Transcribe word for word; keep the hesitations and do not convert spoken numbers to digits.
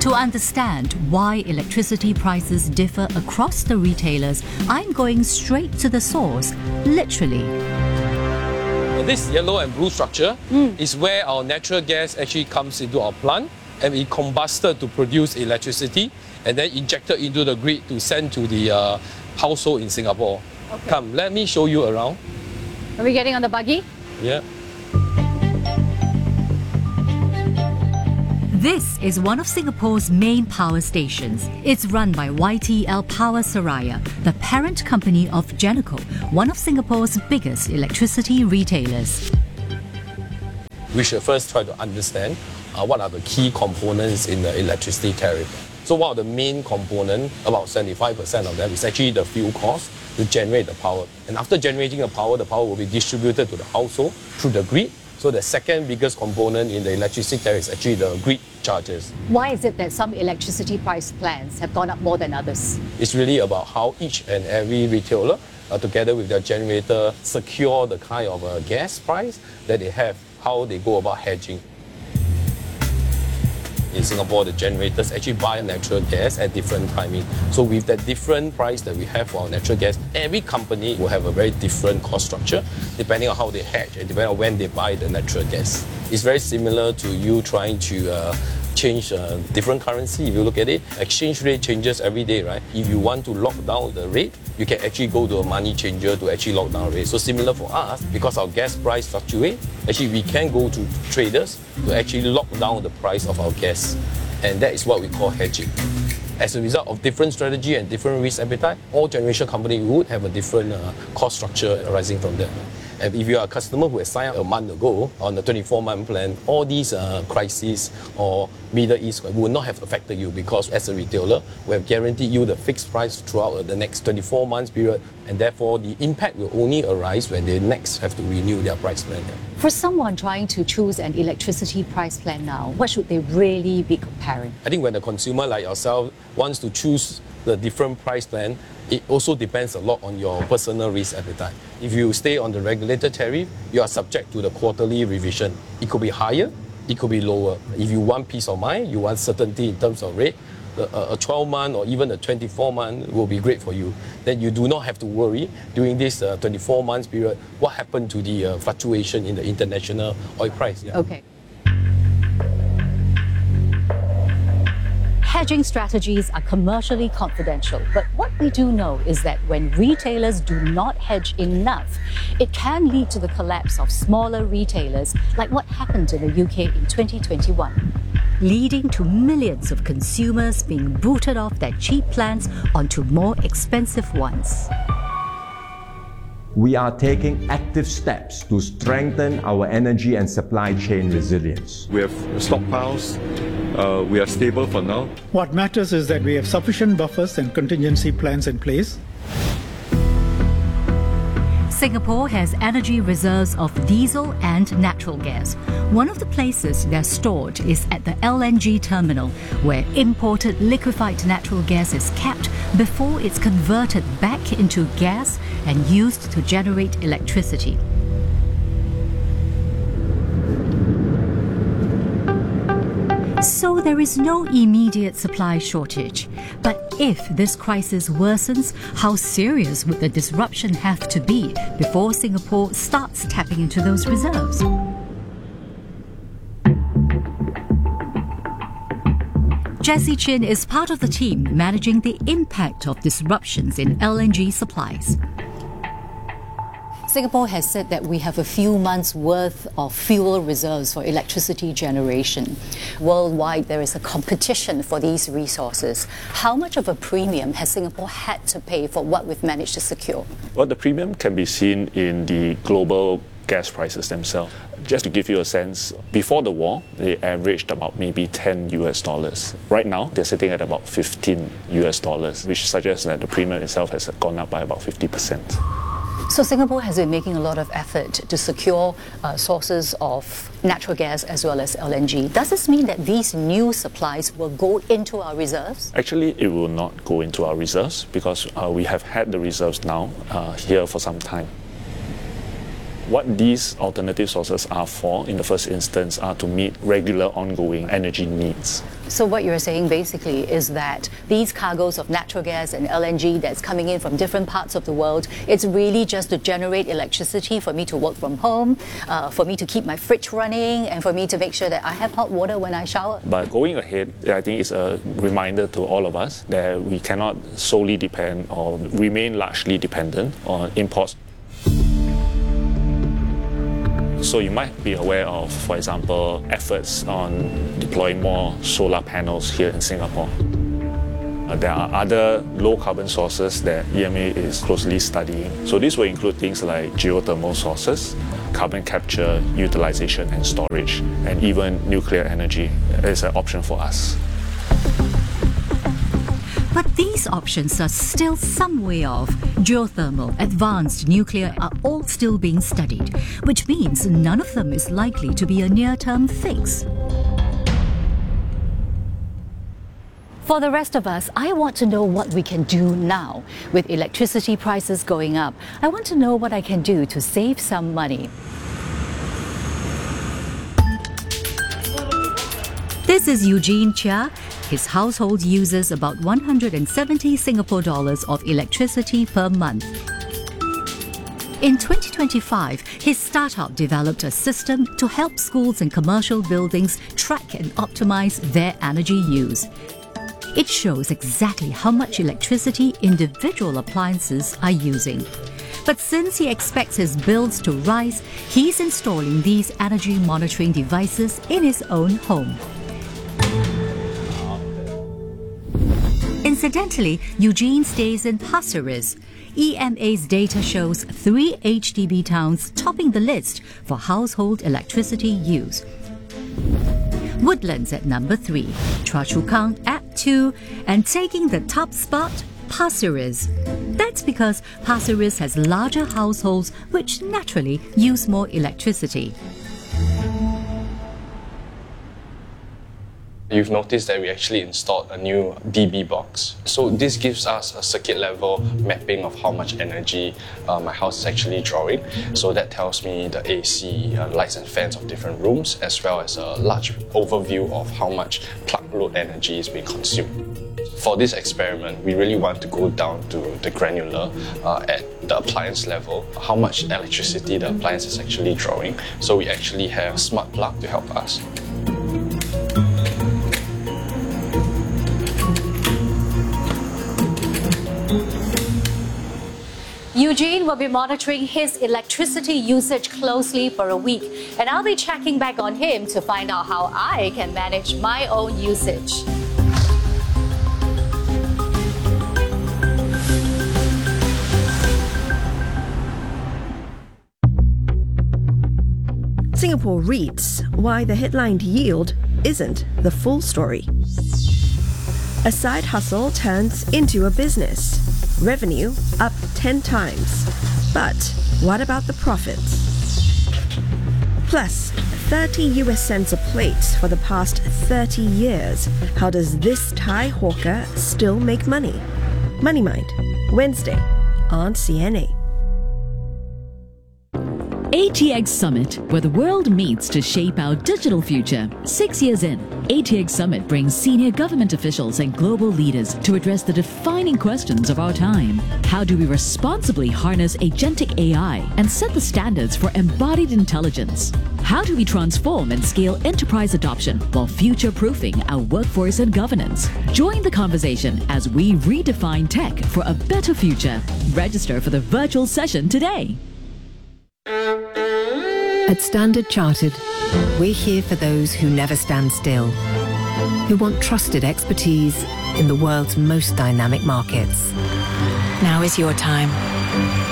To understand why electricity prices differ across the retailers, I'm going straight to the source, literally. This yellow and blue structure mm. is where our natural gas actually comes into our plant and it combusted to produce electricity and then injected into the grid to send to the uh, household in Singapore. Okay. Come, let me show you around. Are we getting on the buggy? Yeah. This is one of Singapore's main power stations. It's run by Y T L Power Seraya, the parent company of Geneco, one of Singapore's biggest electricity retailers. We should first try to understand uh, what are the key components in the electricity tariff. So one of the main components, about seventy-five percent of them, is actually the fuel cost to generate the power. And after generating the power, the power will be distributed to the household through the grid. So the second biggest component in the electricity tariff is actually the grid charges. Why is it that some electricity price plans have gone up more than others? It's really about how each and every retailer, uh, together with their generator, secure the kind of uh, gas price that they have, how they go about hedging. In Singapore, the generators actually buy natural gas at different timing. So with that different price that we have for our natural gas, every company will have a very different cost structure depending on how they hedge and depending on when they buy the natural gas. It's very similar to you trying to uh, change uh, different currency. If you look at it, exchange rate changes every day, right? If you want to lock down the rate, you can actually go to a money changer to actually lock down rate. So similar for us, because our gas price fluctuates, actually we can go to traders to actually lock down the price of our gas. And that is what we call hedging. As a result of different strategy and different risk appetite, all generation companies would have a different uh, cost structure arising from that. And if you are a customer who has signed up a month ago on a twenty-four month plan, all these uh, crises or Middle East will not have affected you because as a retailer, we have guaranteed you the fixed price throughout the next twenty-four months period, and therefore the impact will only arise when they next have to renew their price plan. For someone trying to choose an electricity price plan now, what should they really be comparing? I think when the consumer like yourself wants to choose the different price plan, it also depends a lot on your personal risk appetite. If you stay on the regulated tariff, you are subject to the quarterly revision. It could be higher, it could be lower. If you want peace of mind, you want certainty in terms of rate, a twelve month or even a twenty-four month will be great for you. Then you do not have to worry during this uh, twenty-four months period what happened to the uh, fluctuation in the international oil price. Yeah. Okay. Hedging strategies are commercially confidential, but what we do know is that when retailers do not hedge enough, it can lead to the collapse of smaller retailers, like what happened in the U K in twenty twenty-one. Leading to millions of consumers being booted off their cheap plans onto more expensive ones. We are taking active steps to strengthen our energy and supply chain resilience. We have stockpiles. Uh, we are stable for now. What matters is that we have sufficient buffers and contingency plans in place. Singapore has energy reserves of diesel and natural gas. One of the places they're stored is at the L N G terminal, where imported liquefied natural gas is kept before it's converted back into gas and used to generate electricity. So there is no immediate supply shortage. But if this crisis worsens, how serious would the disruption have to be before Singapore starts tapping into those reserves? Jessie Chin is part of the team managing the impact of disruptions in L N G supplies. Singapore has said that we have a few months' worth of fuel reserves for electricity generation. Worldwide, there is a competition for these resources. How much of a premium has Singapore had to pay for what we've managed to secure? Well, the premium can be seen in the global gas prices themselves. Just to give you a sense, before the war, they averaged about maybe ten US dollars. Right now, they're sitting at about fifteen US dollars, which suggests that the premium itself has gone up by about fifty percent. So Singapore has been making a lot of effort to secure uh, sources of natural gas as well as L N G. Does this mean that these new supplies will go into our reserves? Actually, it will not go into our reserves because uh, we have had the reserves now uh, here for some time. What these alternative sources are for, in the first instance, are to meet regular ongoing energy needs. So what you're saying basically is that these cargoes of natural gas and L N G that's coming in from different parts of the world, it's really just to generate electricity for me to work from home, uh, for me to keep my fridge running, and for me to make sure that I have hot water when I shower. But going ahead, I think it's a reminder to all of us that we cannot solely depend or remain largely dependent on imports. So you might be aware of, for example, efforts on deploying more solar panels here in Singapore. Uh, there are other low-carbon sources that E M A is closely studying. So these will include things like geothermal sources, carbon capture, utilization and storage, and even nuclear energy is an option for us. But these options are still some way off. Geothermal, advanced nuclear are all still being studied, which means none of them is likely to be a near-term fix. For the rest of us, I want to know what we can do now. With electricity prices going up, I want to know what I can do to save some money. This is Eugene Chia. His household uses about one hundred seventy Singapore dollars of electricity per month. In twenty twenty-five, his startup developed a system to help schools and commercial buildings track and optimize their energy use. It shows exactly how much electricity individual appliances are using. But since he expects his bills to rise, he's installing these energy monitoring devices in his own home. Incidentally, Eugene stays in Pasir Ris. E M A's data shows three H D B towns topping the list for household electricity use. Woodlands at number three, Choa Chu Kang at two, and taking the top spot, Pasir Ris. That's because Pasir Ris has larger households which naturally use more electricity. You've noticed that we actually installed a new D B box. So this gives us a circuit level mapping of how much energy uh, my house is actually drawing. So that tells me the A C, uh, lights and fans of different rooms, as well as a large overview of how much plug load energy is being consumed. For this experiment, we really want to go down to the granular uh, at the appliance level, how much electricity the appliance is actually drawing. So we actually have a smart plug to help us. Eugene will be monitoring his electricity usage closely for a week, and I'll be checking back on him to find out how I can manage my own usage. Singapore REITs, why the headline yield isn't the full story. A side hustle turns into a business. Revenue up ten times. But what about the profits? Plus, thirty U S cents a plate for the past thirty years. How does this Thai hawker still make money? Money Mind, Wednesday on C N A. A T X Summit, where the world meets to shape our digital future. Six years in, A T X Summit brings senior government officials and global leaders to address the defining questions of our time. How do we responsibly harness agentic A I and set the standards for embodied intelligence? How do we transform and scale enterprise adoption while future-proofing our workforce and governance? Join the conversation as we redefine tech for a better future. Register for the virtual session today. At Standard Chartered, we're here for those who never stand still, who want trusted expertise in the world's most dynamic markets. Now is your time.